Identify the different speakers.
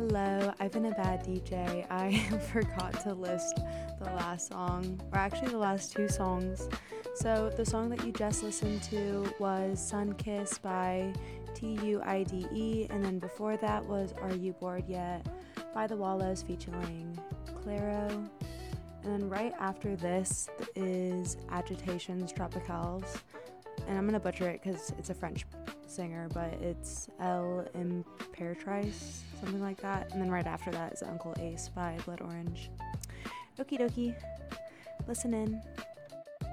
Speaker 1: Hello, I've been a bad DJ. I forgot to list the last song, or actually the last two songs. So the song that you just listened to was Sun Kiss by TUIDE, and then before that was Are You Bored Yet by The Wallows featuring Clairo. And then right after this is Agitations Tropicales, and I'm gonna butcher it because it's a French singer, but it's Elle Imperatrice, something like that. And then right after that is Uncle Ace by Blood Orange. Okie dokie, listen in.